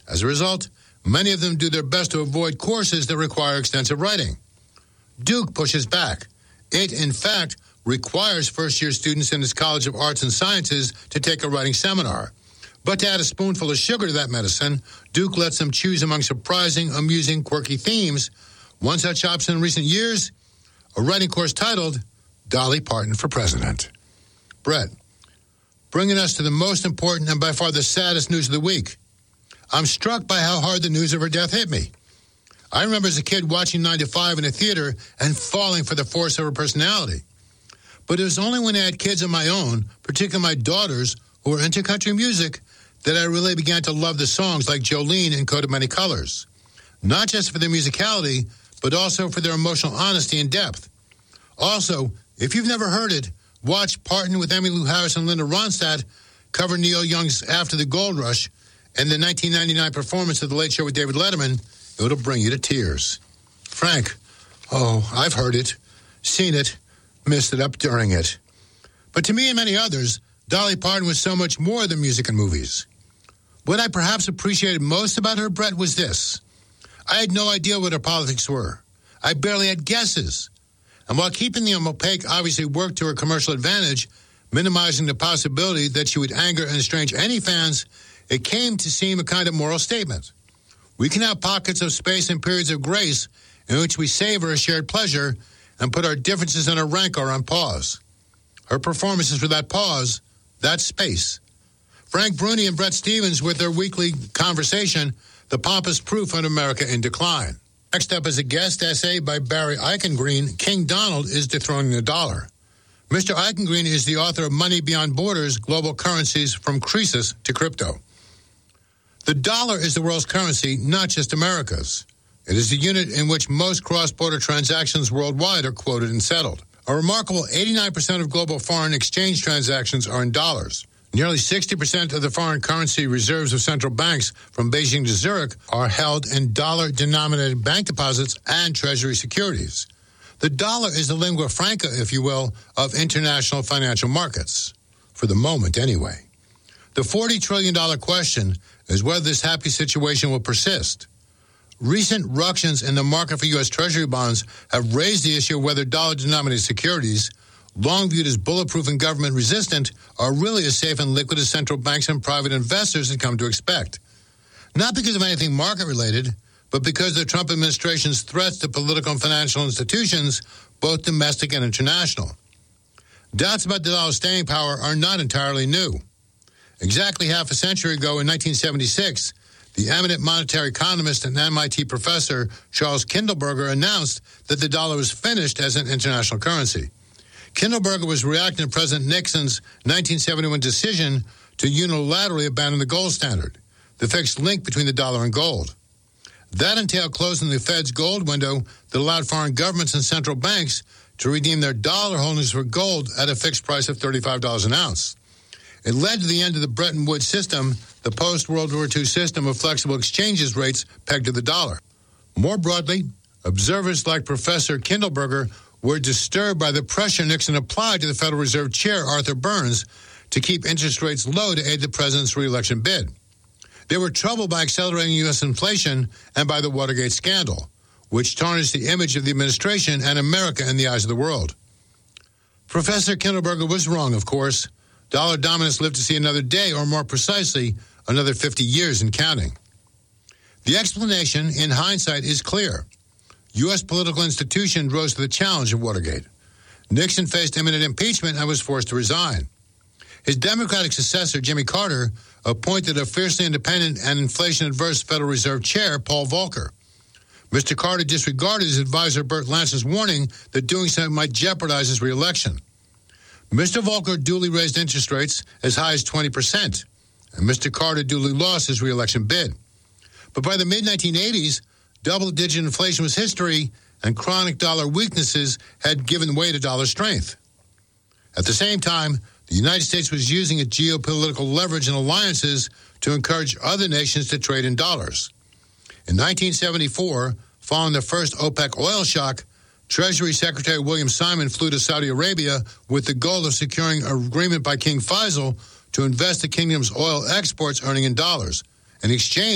As a result, many of them do their best to avoid courses that require extensive writing. Duke pushes back. It, in fact, requires first-year students in its College of Arts and Sciences to take a writing seminar. But to add a spoonful of sugar to that medicine, Duke lets them choose among surprising, amusing, quirky themes. One such option in recent years, a writing course titled Dolly Parton for President. Brett, bringing us to the most important and by far the saddest news of the week. I'm struck by how hard the news of her death hit me. I remember as a kid watching 9 to 5 in a theater and falling for the force of her personality. But it was only when I had kids of my own, particularly my daughters, who were into country music, that I really began to love the songs like Jolene and Coat of Many Colors. Not just for their musicality, but also for their emotional honesty and depth. Also, if you've never heard it, watch Parton with Emmylou Harris and Linda Ronstadt cover Neil Young's After the Gold Rush and the 1999 performance of The Late Show with David Letterman. It'll bring you to tears. Frank, I've heard it, seen it, missed it up during it. But to me and many others, Dolly Parton was so much more than music and movies. What I perhaps appreciated most about her, Brett, was this. I had no idea what her politics were. I barely had guesses. And while keeping them opaque obviously worked to her commercial advantage, minimizing the possibility that she would anger and estrange any fans, it came to seem a kind of moral statement. We can have pockets of space and periods of grace in which we savor a shared pleasure and put our differences and our rancor on pause. Her performances were that pause, that space. Frank Bruni and Brett Stevens with their weekly conversation, The Pompous Proof of America in Decline. Next up is a guest essay by Barry Eichengreen, King Donald is Dethroning the Dollar. Mr. Eichengreen is the author of Money Beyond Borders, Global Currencies from Croesus to Crypto. The dollar is the world's currency, not just America's. It is the unit in which most cross-border transactions worldwide are quoted and settled. A remarkable 89% of global foreign exchange transactions are in dollars. Nearly 60% of the foreign currency reserves of central banks from Beijing to Zurich are held in dollar-denominated bank deposits and treasury securities. The dollar is the lingua franca, if you will, of international financial markets. For the moment, anyway. The $40 trillion question is whether this happy situation will persist. Recent ructions in the market for U.S. Treasury bonds have raised the issue of whether dollar-denominated securities, long viewed as bulletproof and government-resistant, are really as safe and liquid as central banks and private investors had come to expect. Not because of anything market-related, but because of the Trump administration's threats to political and financial institutions, both domestic and international. Doubts about the dollar's staying power are not entirely new. Exactly half a century ago in 1976, the eminent monetary economist and MIT professor Charles Kindleberger announced that the dollar was finished as an international currency. Kindleberger was reacting to President Nixon's 1971 decision to unilaterally abandon the gold standard, the fixed link between the dollar and gold. That entailed closing the Fed's gold window that allowed foreign governments and central banks to redeem their dollar holdings for gold at a fixed price of $35 an ounce. It led to the end of the Bretton Woods system, the post-World War II system of flexible exchanges rates pegged to the dollar. More broadly, observers like Professor Kindleberger were disturbed by the pressure Nixon applied to the Federal Reserve Chair, Arthur Burns, to keep interest rates low to aid the president's re-election bid. They were troubled by accelerating U.S. inflation and by the Watergate scandal, which tarnished the image of the administration and America in the eyes of the world. Professor Kindleberger was wrong, of course. Dollar dominance lived to see another day, or more precisely, another 50 years and counting. The explanation, in hindsight, is clear. U.S. political institutions rose to the challenge of Watergate. Nixon faced imminent impeachment and was forced to resign. His Democratic successor, Jimmy Carter, appointed a fiercely independent and inflation-adverse Federal Reserve Chair, Paul Volcker. Mr. Carter disregarded his advisor Burt Lance's warning that doing so might jeopardize his re-election. Mr. Volcker duly raised interest rates as high as 20%, and Mr. Carter duly lost his re-election bid. But by the mid-1980s, double-digit inflation was history, and chronic dollar weaknesses had given way to dollar strength. At the same time, the United States was using its geopolitical leverage and alliances to encourage other nations to trade in dollars. In 1974, following the first OPEC oil shock, Treasury Secretary William Simon flew to Saudi Arabia with the goal of securing an agreement by King Faisal to invest the kingdom's oil exports earning in dollars, in exchange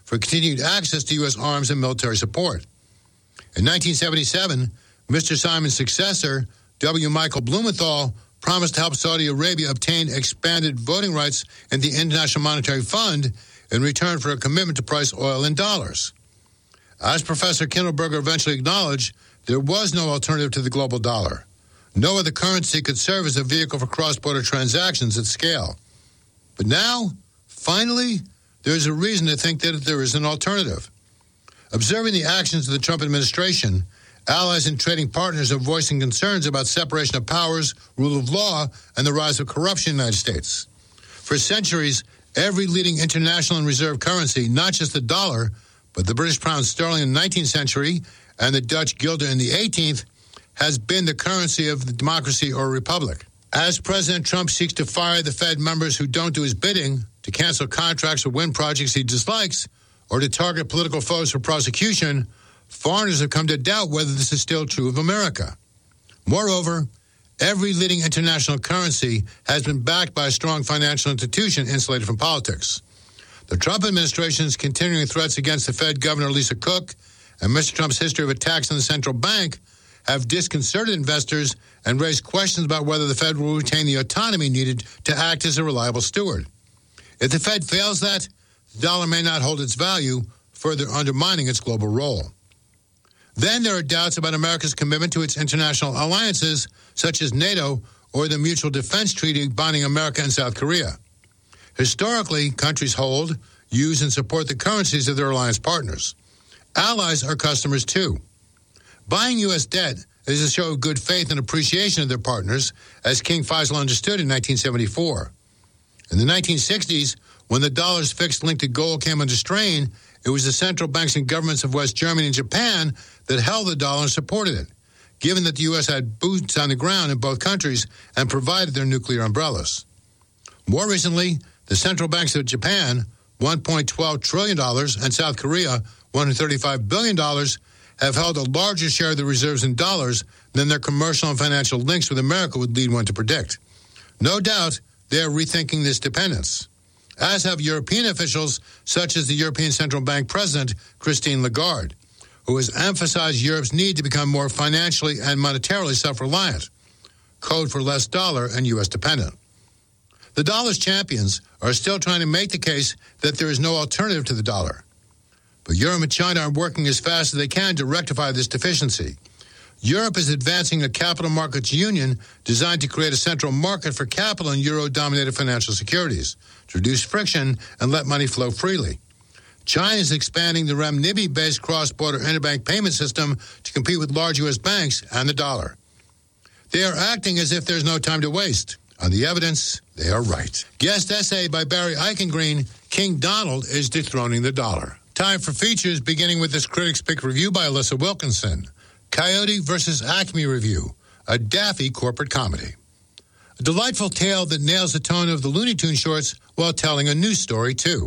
for continued access to U.S. arms and military support. In 1977, Mr. Simon's successor, W. Michael Blumenthal, promised to help Saudi Arabia obtain expanded voting rights in the International Monetary Fund in return for a commitment to price oil in dollars. As Professor Kindleberger eventually acknowledged, there was no alternative to the global dollar. No other currency could serve as a vehicle for cross-border transactions at scale. But now, finally, there's a reason to think that there is an alternative. Observing the actions of the Trump administration, allies and trading partners are voicing concerns about separation of powers, rule of law, and the rise of corruption in the United States. For centuries, every leading international and reserve currency, not just the dollar, but the British pound sterling in the 19th century and the Dutch guilder in the 18th, has been the currency of the democracy or republic. As President Trump seeks to fire the Fed members who don't do his bidding, to cancel contracts or win projects he dislikes, or to target political foes for prosecution, foreigners have come to doubt whether this is still true of America. Moreover, every leading international currency has been backed by a strong financial institution insulated from politics. The Trump administration's continuing threats against the Fed Governor Lisa Cook and Mr. Trump's history of attacks on the central bank have disconcerted investors and raised questions about whether the Fed will retain the autonomy needed to act as a reliable steward. If the Fed fails that, the dollar may not hold its value, further undermining its global role. Then there are doubts about America's commitment to its international alliances, such as NATO or the Mutual Defense Treaty binding America and South Korea. Historically, countries hold, use, and support the currencies of their alliance partners. Allies are customers, too. Buying U.S. debt is a show of good faith and appreciation of their partners, as King Faisal understood in 1974. In the 1960s, when the dollar's fixed link to gold came under strain, it was the central banks and governments of West Germany and Japan that held the dollar and supported it, given that the U.S. had boots on the ground in both countries and provided their nuclear umbrellas. More recently, the central banks of Japan, $1.12 trillion, and South Korea, $135 billion, have held a larger share of the reserves in dollars than their commercial and financial links with America would lead one to predict. No doubt, they are rethinking this dependence, as have European officials such as the European Central Bank President, Christine Lagarde, who has emphasized Europe's need to become more financially and monetarily self-reliant, code for less dollar and U.S. dependent. The dollar's champions are still trying to make the case that there is no alternative to the dollar. But Europe and China are working as fast as they can to rectify this deficiency. Europe is advancing a capital markets union designed to create a central market for capital in euro-dominated financial securities, to reduce friction and let money flow freely. China is expanding the renminbi-based cross-border interbank payment system to compete with large U.S. banks and the dollar. They are acting as if there's no time to waste. On the evidence, they are right. Guest essay by Barry Eichengreen, King Donald is dethroning the dollar. Time for features, beginning with this Critics' Pick review by Alyssa Wilkinson. Coyote vs. Acme review, a daffy corporate comedy. A delightful tale that nails the tone of the Looney Tunes shorts while telling a news story, too.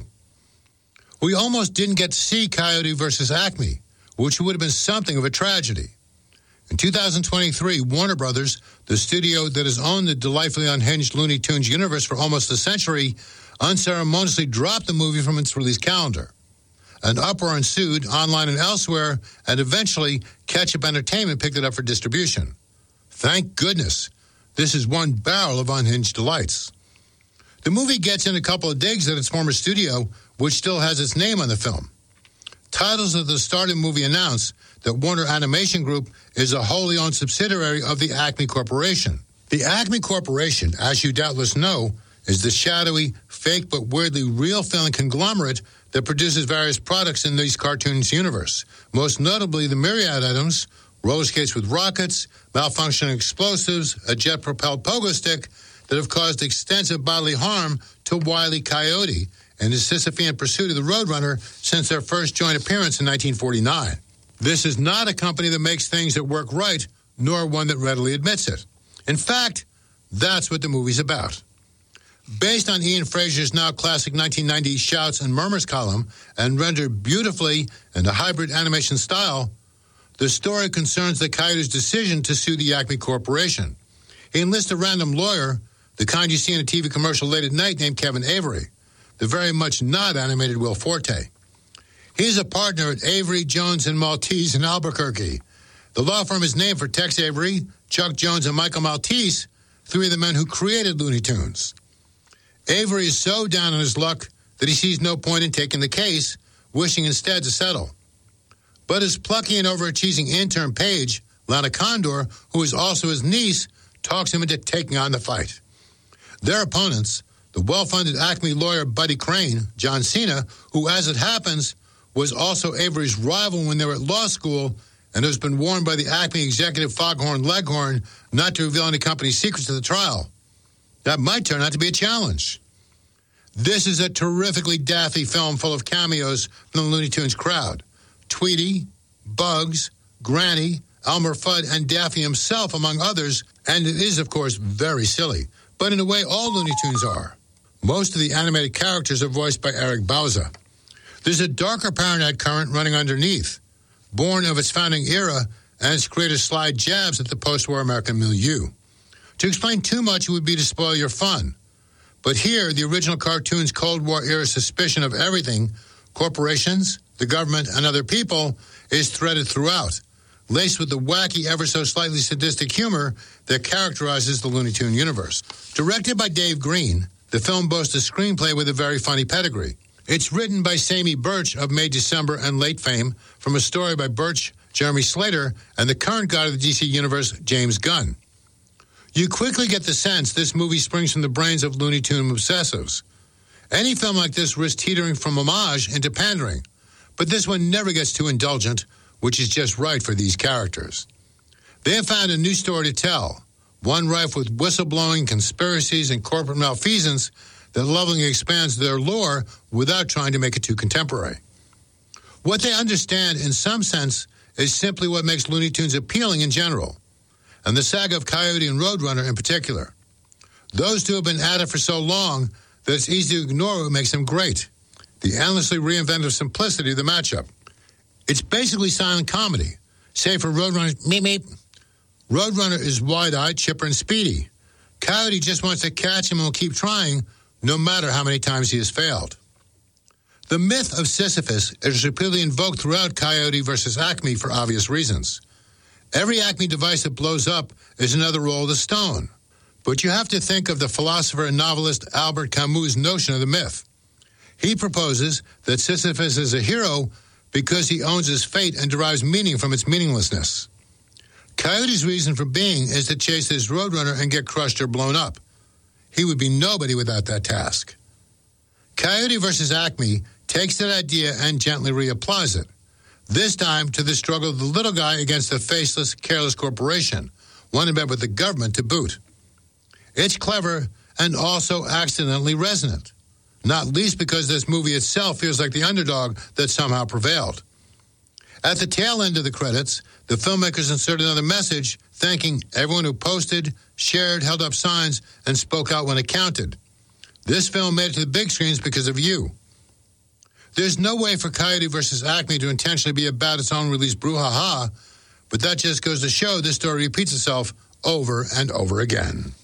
We almost didn't get to see Coyote vs. Acme, which would have been something of a tragedy. In 2023, Warner Brothers, the studio that has owned the delightfully unhinged Looney Tunes universe for almost a century, unceremoniously dropped the movie from its release calendar. An uproar ensued online and elsewhere, and eventually Ketchup Entertainment picked it up for distribution. Thank goodness. This is one barrel of unhinged delights. The movie gets in a couple of digs at its former studio, which still has its name on the film. Titles at the start of the movie announce that Warner Animation Group is a wholly owned subsidiary of the Acme Corporation. The Acme Corporation, as you doubtless know, is the shadowy, fake but weirdly real-feeling conglomerate that produces various products in these cartoons universe, most notably the myriad items, roller skates with rockets, malfunctioning explosives, a jet-propelled pogo stick that have caused extensive bodily harm to Wile E. Coyote and his Sisyphean pursuit of the Roadrunner since their first joint appearance in 1949. This is not a company that makes things that work right, nor one that readily admits it. In fact, that's what the movie's about. Based on Ian Fraser's now classic 1990 Shouts and Murmurs column and rendered beautifully in a hybrid animation style, the story concerns the Coyote's decision to sue the Acme Corporation. He enlists a random lawyer, the kind you see in a TV commercial late at night, named Kevin Avery, the very much not animated Will Forte. He's a partner at Avery, Jones, and Maltese in Albuquerque. The law firm is named for Tex Avery, Chuck Jones, and Michael Maltese, three of the men who created Looney Tunes. Avery is so down on his luck that he sees no point in taking the case, wishing instead to settle. But his plucky and overachieving intern Paige, Lana Condor, who is also his niece, talks him into taking on the fight. Their opponents, the well-funded Acme lawyer Buddy Crane, John Cena, who, as it happens, was also Avery's rival when they were at law school and who's been warned by the Acme executive Foghorn Leghorn not to reveal any company secrets at the trial. That might turn out to be a challenge. This is a terrifically daffy film full of cameos from the Looney Tunes crowd. Tweety, Bugs, Granny, Elmer Fudd, and Daffy himself, among others, and it is, of course, very silly. But in a way, all Looney Tunes are. Most of the animated characters are voiced by Eric Bauza. There's a darker paranoid current running underneath, born of its founding era, and its creators slide jabs at the post-war American milieu. To explain too much would be to spoil your fun. But here, the original cartoon's Cold War-era suspicion of everything, corporations, the government, and other people, is threaded throughout, laced with the wacky, ever-so-slightly sadistic humor that characterizes the Looney Tune universe. Directed by Dave Green, the film boasts a screenplay with a very funny pedigree. It's written by Sammy Birch of May, December, and Late fame from a story by Birch, Jeremy Slater, and the current god of the DC Universe, James Gunn. You quickly get the sense this movie springs from the brains of Looney Tune obsessives. Any film like this risks teetering from homage into pandering, but this one never gets too indulgent, which is just right for these characters. They have found a new story to tell, one rife with whistleblowing, conspiracies, and corporate malfeasance that lovingly expands their lore without trying to make it too contemporary. What they understand, in some sense, is simply what makes Looney Tunes appealing in general, and the saga of Coyote and Roadrunner in particular. Those two have been at it for so long that it's easy to ignore what makes them great, the endlessly reinventive simplicity of the matchup. It's basically silent comedy, save for Roadrunner's meep meep. Roadrunner is wide-eyed, chipper, and speedy. Coyote just wants to catch him and will keep trying, no matter how many times he has failed. The myth of Sisyphus is repeatedly invoked throughout Coyote versus Acme for obvious reasons. Every Acme device that blows up is another roll of the stone. But you have to think of the philosopher and novelist Albert Camus' notion of the myth. He proposes that Sisyphus is a hero because he owns his fate and derives meaning from its meaninglessness. Coyote's reason for being is to chase his Roadrunner and get crushed or blown up. He would be nobody without that task. Coyote versus Acme takes that idea and gently reapplies it, this time to the struggle of the little guy against the faceless, careless corporation, one in bed with the government to boot. It's clever and also accidentally resonant, not least because this movie itself feels like the underdog that somehow prevailed. At the tail end of the credits, the filmmakers insert another message thanking everyone who posted, shared, held up signs, and spoke out when it counted. This film made it to the big screens because of you. There's no way for Coyote versus Acme to intentionally be about its own release brouhaha, but that just goes to show this story repeats itself over and over again.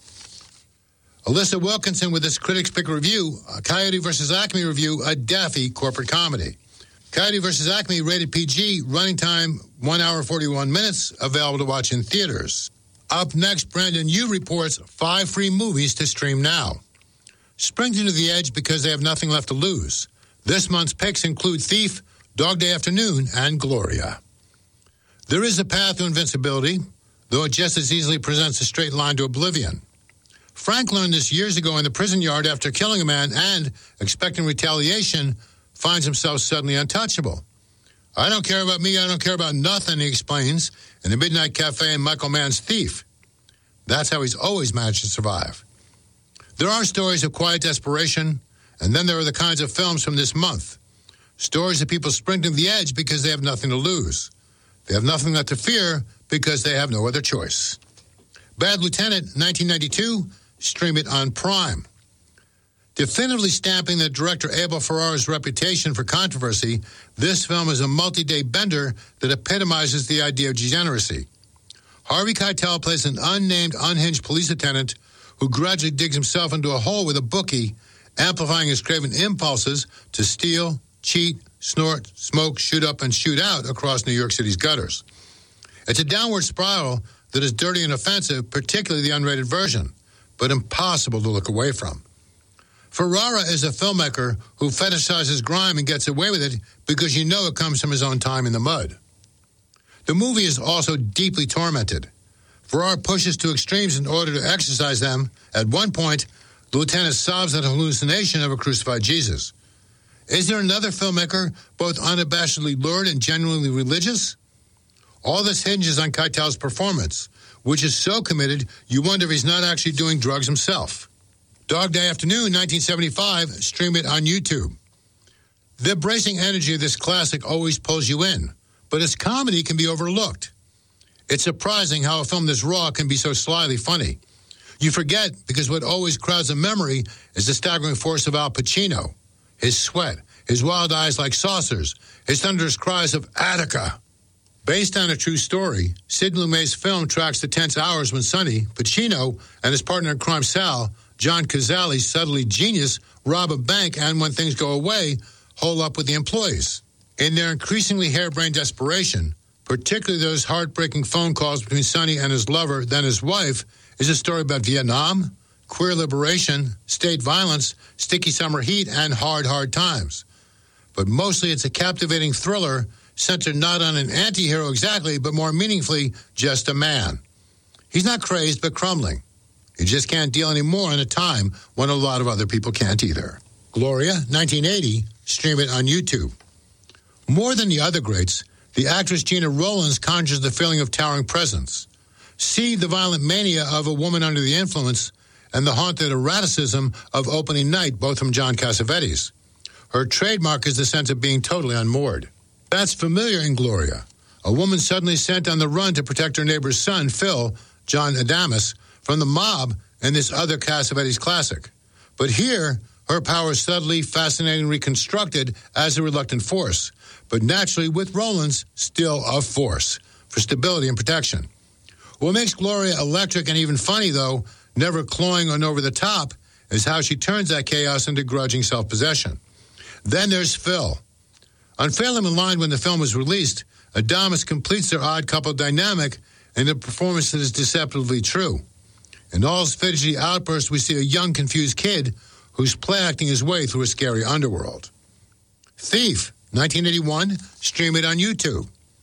Alyssa Wilkinson with this Critics Pick review, a Coyote versus Acme review, a daffy corporate comedy. Coyote vs. Acme, rated PG, running time 1 hour 41 minutes, available to watch in theaters. Up next, Brandon Yu reports 5 free movies to stream now. Springs into the edge because they have nothing left to lose. This month's picks include Thief, Dog Day Afternoon, and Gloria. There is a path to invincibility, though it just as easily presents a straight line to oblivion. Frank learned this years ago in the prison yard after killing a man and, expecting retaliation, finds himself suddenly untouchable. I don't care about me, I don't care about nothing, he explains, in the Midnight Cafe in Michael Mann's Thief. That's how he's always managed to survive. There are stories of quiet desperation, and then there are the kinds of films from this month. Stories of people sprinting to the edge because they have nothing to lose. They have nothing left to fear because they have no other choice. Bad Lieutenant, 1992, stream it on Prime. Definitively stamping the director Abel Ferrara's reputation for controversy, this film is a multi-day bender that epitomizes the idea of degeneracy. Harvey Keitel plays an unnamed, unhinged police attendant who gradually digs himself into a hole with a bookie, amplifying his craven impulses to steal, cheat, snort, smoke, shoot up, and shoot out across New York City's gutters. It's a downward spiral that is dirty and offensive, particularly the unrated version, but impossible to look away from. Ferrara is a filmmaker who fetishizes grime and gets away with it because you know it comes from his own time in the mud. The movie is also deeply tormented. Ferrara pushes to extremes in order to exercise them. At one point, the lieutenant sobs at a hallucination of a crucified Jesus. Is there another filmmaker both unabashedly lurid and genuinely religious? All this hinges on Keitel's performance, which is so committed you wonder if he's not actually doing drugs himself. Dog Day Afternoon, 1975, stream it on YouTube. The bracing energy of this classic always pulls you in, but its comedy can be overlooked. It's surprising how a film this raw can be so slyly funny. You forget because what always crowds a memory is the staggering force of Al Pacino, his sweat, his wild eyes like saucers, his thunderous cries of Attica. Based on a true story, Sid Lumet's film tracks the tense hours when Sonny, Pacino, and his partner in crime Sal, John Cazale's subtly genius, rob a bank and, when things go away, hole up with the employees. In their increasingly harebrained desperation, particularly those heartbreaking phone calls between Sonny and his lover, then his wife, is a story about Vietnam, queer liberation, state violence, sticky summer heat, and hard, hard times. But mostly it's a captivating thriller centered not on an anti-hero exactly, but more meaningfully, just a man. He's not crazed, but crumbling. He just can't deal anymore in a time when a lot of other people can't either. Gloria, 1980, stream it on YouTube. More than the other greats, the actress Gena Rowlands conjures the feeling of towering presence. See the violent mania of A Woman Under the Influence and the haunted eroticism of Opening Night, both from John Cassavetes. Her trademark is the sense of being totally unmoored. That's familiar in Gloria. A woman suddenly sent on the run to protect her neighbor's son, Phil, John Adamus, from the mob in this other Cassavetes classic. But here, her power is subtly, fascinatingly reconstructed as a reluctant force, but naturally, with Rowlands, still a force for stability and protection. What makes Gloria electric and even funny, though, never cloying or over the top, is how she turns that chaos into grudging self-possession. Then there's Phil. Unfairly maligned when the film was released, Adamus completes their odd couple dynamic in a performance that is deceptively true. In all his fidgety outbursts, we see a young, confused kid who's play-acting his way through a scary underworld. Thief, 1981, stream it on YouTube.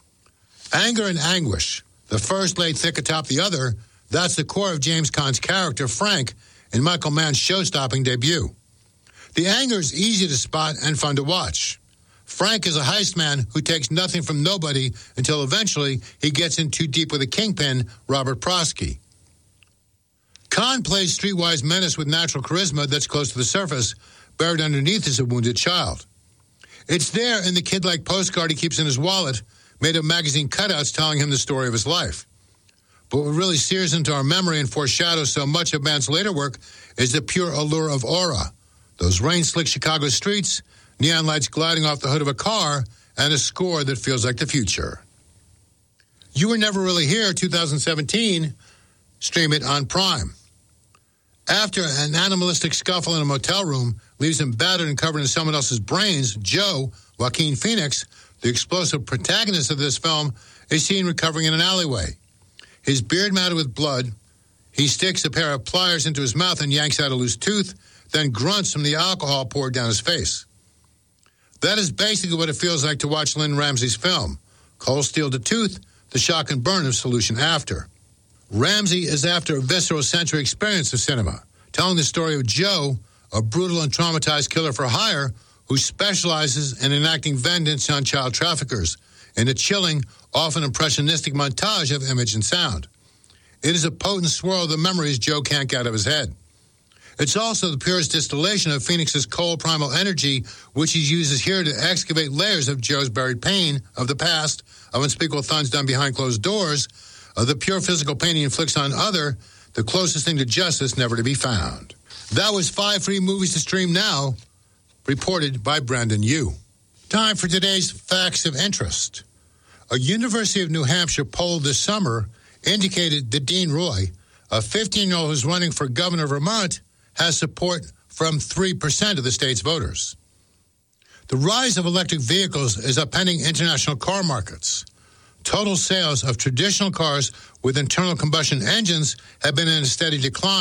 Anger and anguish, the first laid thick atop the other, that's the core of James Caan's character, Frank, in Michael Mann's show-stopping debut. The anger is easy to spot and fun to watch. Frank is a heist man who takes nothing from nobody until eventually he gets in too deep with a kingpin, Robert Prosky. Caan plays streetwise menace with natural charisma that's close to the surface. Buried underneath is a wounded child. It's there in the kid-like postcard he keeps in his wallet, made of magazine cutouts telling him the story of his life. But what really sears into our memory and foreshadows so much of Mann's later work is the pure allure of aura. Those rain-slick Chicago streets, neon lights gliding off the hood of a car, and a score that feels like the future. You Were Never Really Here, 2017, stream it on Prime. After an animalistic scuffle in a motel room leaves him battered and covered in someone else's brains, Joe, Joaquin Phoenix, the explosive protagonist of this film, is seen recovering in an alleyway. His beard matted with blood, he sticks a pair of pliers into his mouth and yanks out a loose tooth, then grunts from the alcohol poured down his face. That is basically what it feels like to watch Lynn Ramsey's film. Cold steel to tooth, the shock and burn of Solution After. Ramsey is after a visceral sensory experience of cinema, telling the story of Joe, a brutal and traumatized killer for hire who specializes in enacting vengeance on child traffickers in a chilling, often impressionistic montage of image and sound. It is a potent swirl of the memories Joe can't get out of his head. It's also the purest distillation of Phoenix's cold primal energy, which he uses here to excavate layers of Joe's buried pain of the past, of unspeakable things done behind closed doors, of the pure physical pain he inflicts on other, the closest thing to justice never to be found. That was 5 free movies to stream now, reported by Brandon Yu. Time for today's Facts of Interest. A University of New Hampshire poll this summer indicated that Dean Roy, a 15-year-old who's running for governor of Vermont, has support from 3% of the state's voters. The rise of electric vehicles is upending international car markets. Total sales of traditional cars with internal combustion engines have been in a steady decline.